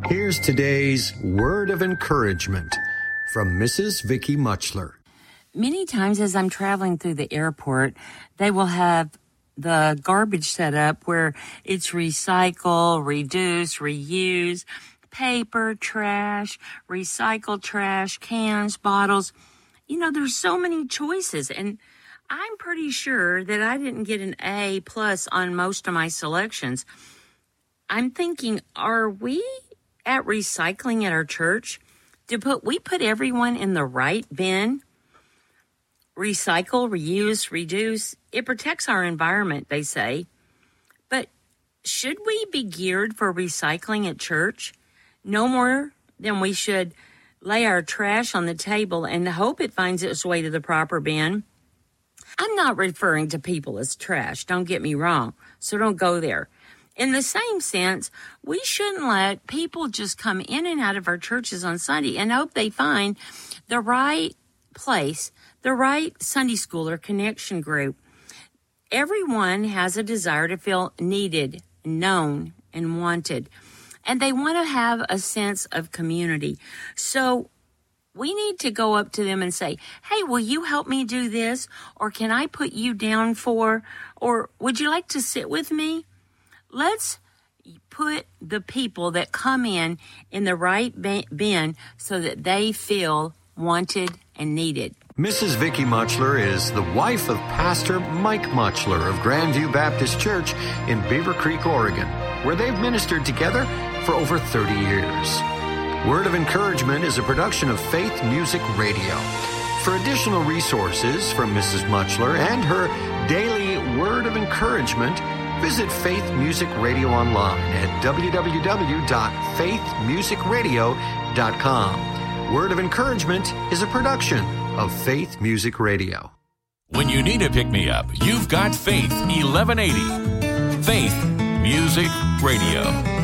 Here's today's word of encouragement from Mrs. Vicki Muchler. Many times as I'm traveling through the airport, they will have the garbage set up where it's recycle, reduce, reuse, paper, trash, recycle trash, cans, bottles. You know, there's so many choices, and I'm pretty sure that I didn't get an A+ on most of my selections. I'm thinking, are we at recycling at our church? We put everyone in the right bin? Recycle, reuse, reduce. It protects our environment, they say. But should we be geared for recycling at church? No more than we should lay our trash on the table and hope it finds its way to the proper bin. I'm not referring to people as trash, don't get me wrong, so don't go there. In the same sense, we shouldn't let people just come in and out of our churches on Sunday and hope they find the right place, the right Sunday school or connection group. Everyone has a desire to feel needed, known, and wanted. And they want to have a sense of community. So we need to go up to them and say, hey, will you help me do this? Or can I put you down for? Or would you like to sit with me? Let's put the people that come in the right bin so that they feel wanted and needed. Mrs. Vicki Muchler is the wife of Pastor Mike Muchler of Grandview Baptist Church in Beaver Creek, Oregon, where they've ministered together for over 30 years. Word of Encouragement is a production of Faith Music Radio. For additional resources from Mrs. Muchler and her daily Word of Encouragement, visit Faith Music Radio online at www.faithmusicradio.com. Word of Encouragement is a production of Faith Music Radio. When you need a pick-me-up, you've got Faith 1180. Faith Music Radio.